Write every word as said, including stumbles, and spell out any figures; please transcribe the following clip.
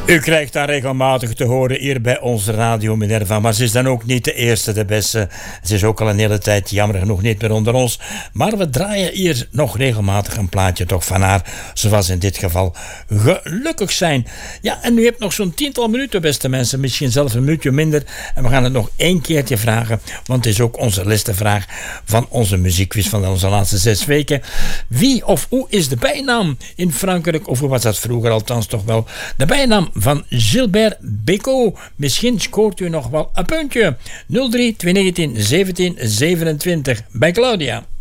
U krijgt daar regelmatig te horen hier bij onze Radio Minerva, maar ze is dan ook niet de eerste, de beste. Ze is ook al een hele tijd jammer genoeg niet meer onder ons, maar we draaien hier nog regelmatig een plaatje toch van haar, zoals in dit geval Gelukkig Zijn. Ja, en u hebt nog zo'n tiental minuten, beste mensen, misschien zelfs een minuutje minder, en we gaan het nog één keertje vragen, want het is ook onze listenvraag van onze muziekquiz van onze laatste zes weken. Wie of hoe is de bijnaam in Frankrijk, of hoe was dat vroeger althans toch wel, de bijnaam van Gilbert Bécaud? Misschien scoort u nog wel een puntje. nul drie twee negentien zeventien zevenentwintig bij Claudia.